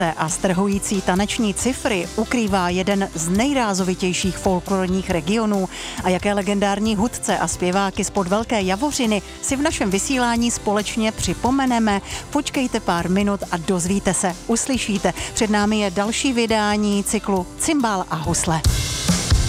a strhující taneční cifry ukrývá jeden z nejrázovitějších folklorních regionů a jaké legendární hudce a zpěváky spod Velké Javořiny si v našem vysílání společně připomeneme. Počkejte pár minut a dozvíte se, uslyšíte. Před námi je další vydání cyklu Cimbál a husle.